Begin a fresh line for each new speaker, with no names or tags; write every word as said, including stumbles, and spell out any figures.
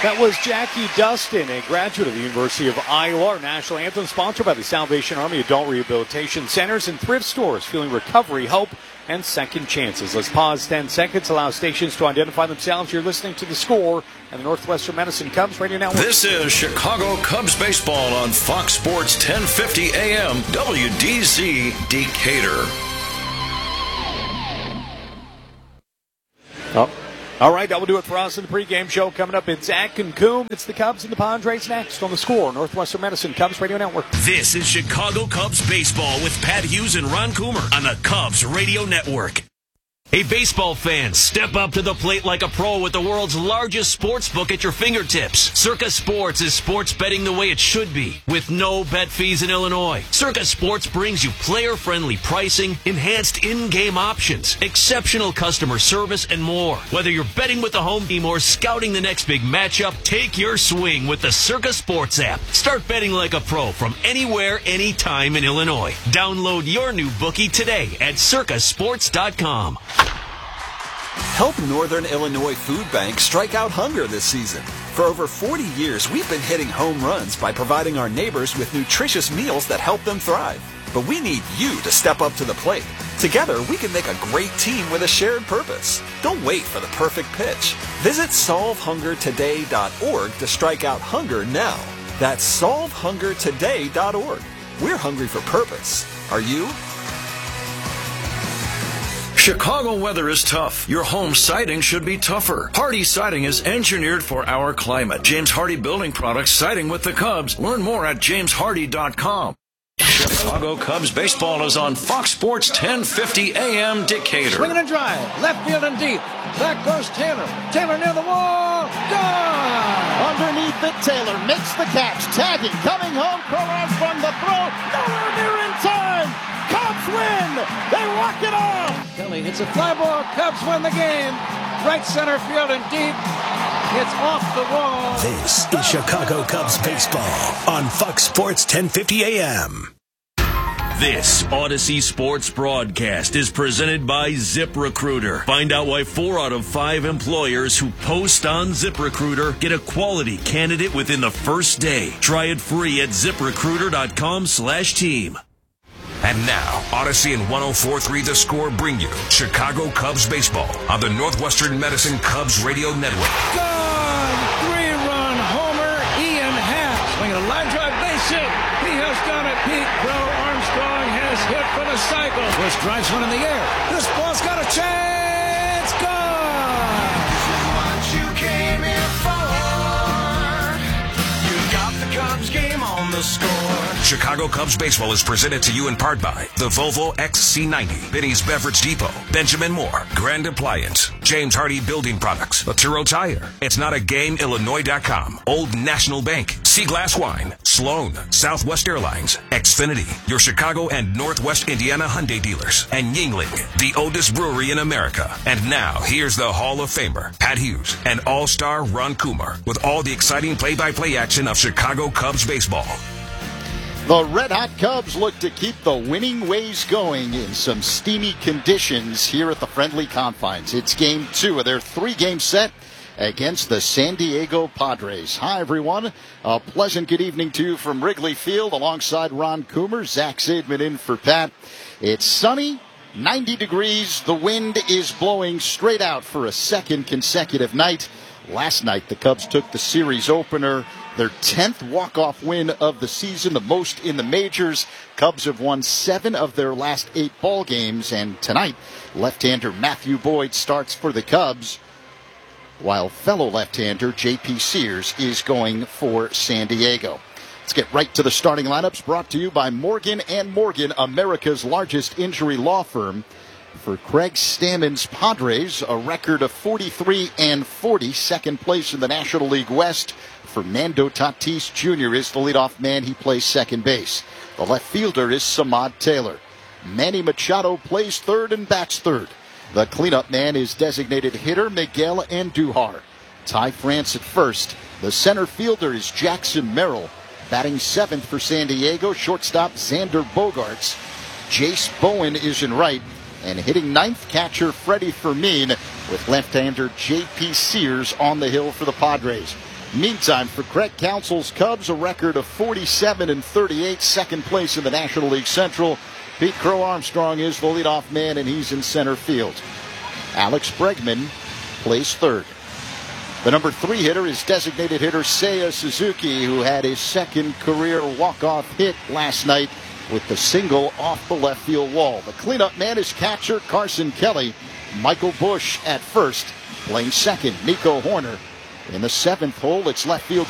That was Jackie Dustin, a graduate of the University of Iowa. Our national anthem sponsored by the Salvation Army Adult Rehabilitation Centers and thrift stores, feeling recovery, hope, and second chances. Let's pause ten seconds, allow stations to identify themselves. You're listening to The Score and the Northwestern Medicine Cubs Radio Network.
This is Chicago Cubs baseball on Fox Sports ten fifty A M W D Z Decatur.
Oh. All right, that will do it for us in the pregame show. Coming up in Zach and Coombe, it's the Cubs and the Padres next on The Score, Northwestern Medicine Cubs Radio Network.
This is Chicago Cubs baseball with Pat Hughes and Ron Coomer on the Cubs Radio Network. Hey, baseball fans, step up to the plate like a pro with the world's largest sports book at your fingertips. Circa Sports is sports betting the way it should be, with no bet fees in Illinois. Circa Sports brings you player-friendly pricing, enhanced in-game options, exceptional customer service, and more. Whether you're betting with the home team or scouting the next big matchup, take your swing with the Circa Sports app. Start betting like a pro from anywhere, anytime in Illinois. Download your new bookie today at circa sports dot com.
Help Northern Illinois Food Bank strike out hunger this season. For over forty years, we've been hitting home runs by providing our neighbors with nutritious meals that help them thrive. But we need you to step up to the plate. Together, we can make a great team with a shared purpose. Don't wait for the perfect pitch. Visit solve hunger today dot org to strike out hunger now. That's solve hunger today dot org. We're hungry for purpose. Are you?
Chicago weather is tough. Your home siding should be tougher. Hardy Siding is engineered for our climate. James Hardy Building Products, siding with the Cubs. Learn more at james hardy dot com. Chicago Cubs baseball is on Fox Sports ten fifty A M Decatur.
Swinging and drive, left field and deep. Back goes Taylor. Taylor near the wall. Gone!
Underneath it, Taylor makes the catch. Tagging, coming home. Krolar from the throw. Nowhere near in time. Cubs win. They walk it off.
Kelly hits a fly ball. Cubs win the game. Right center field and deep. It's off the wall.
This is Chicago Cubs baseball on Fox Sports ten fifty A M.
This Odyssey Sports broadcast is presented by ZipRecruiter. Find out why four out of five employers who post on ZipRecruiter get a quality candidate within the first day. Try it free at ziprecruiter dot com slash team.
And now, Odyssey and one oh four point three The Score bring you Chicago Cubs baseball on the Northwestern Medicine Cubs Radio Network.
Gone! Three-run homer, Ian Happ. Swinging a line drive base hit. He has done it. Pete Crow Armstrong has hit for the cycle. Bush drives one in the air. This ball's got a chance. Gone!
What you came here for. You got the Cubs game on the Score.
Chicago Cubs baseball is presented to you in part by the Volvo X C ninety, Benny's Beverage Depot, Benjamin Moore, Grand Appliance, James Hardy Building Products, Laturo Tire, It's Not a Game, Illinois dot com, Old National Bank, Sea Glass Wine, Sloan, Southwest Airlines, Xfinity, your Chicago and Northwest Indiana Hyundai dealers, and Yingling, the oldest brewery in America. And now, here's the Hall of Famer, Pat Hughes, and All-Star Ron Coomer, with all the exciting play-by-play action of Chicago Cubs baseball.
The Red Hot Cubs look to keep the winning ways going in some steamy conditions here at the friendly confines. It's game two of their three-game set against the San Diego Padres. Hi, everyone. A pleasant good evening to you from Wrigley Field alongside Ron Coomer. Zach Zaidman in for Pat. It's sunny, ninety degrees. The wind is blowing straight out for a second consecutive night. Last night, the Cubs took the series opener, their tenth walk-off win of the season, the most in the majors. Cubs have won seven of their last eight ball games, and tonight, left-hander Matthew Boyd starts for the Cubs, while fellow left-hander J P Sears is going for San Diego. Let's get right to the starting lineups, brought to you by Morgan and Morgan, America's largest injury law firm. For Craig Stammons' Padres, a record of forty-three and forty, second place in the National League West. Fernando Tatis Junior is the leadoff man. He plays second base. The left fielder is Samad Taylor. Manny Machado plays third and bats third. The cleanup man is designated hitter Miguel Andujar. Ty France at first. The center fielder is Jackson Merrill. Batting seventh for San Diego, shortstop Xander Bogaerts. Jace Bowen is in right. And hitting ninth, catcher Freddie Fermin, with left-hander J P Sears on the hill for the Padres. Meantime, for Craig Counsell's Cubs, a record of forty-seven and thirty-eight, second place in the National League Central. Pete Crow Armstrong is the leadoff man, and he's in center field. Alex Bregman plays third. The number three hitter is designated hitter Seiya Suzuki, who had his second career walk-off hit last night with the single off the left field wall. The cleanup man is catcher Carson Kelly. Michael Bush at first, playing second. Nico Horner in the seventh hole. It's left fielder